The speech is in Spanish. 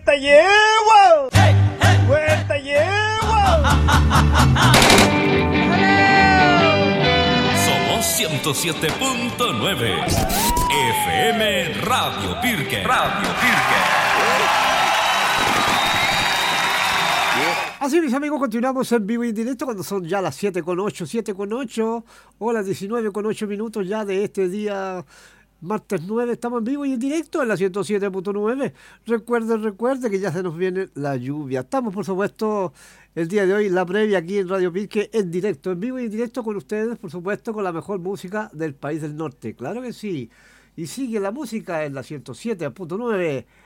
¡Vuelta llevo! ¡Vuelta llevo! Somos 107.9 FM Radio Pirque. Radio Pirque. Así, mis amigos, continuamos en vivo y en directo cuando son ya las 7:08 o las 19:08 ya de este día martes 9. Estamos en vivo y en directo en la 107.9. Recuerde que ya se nos viene la lluvia. Estamos, por supuesto, el día de hoy, la previa aquí en Radio Pirque, en directo, en vivo y en directo con ustedes, por supuesto, con la mejor música del país del norte. Claro que sí. Y sigue la música en la 107.9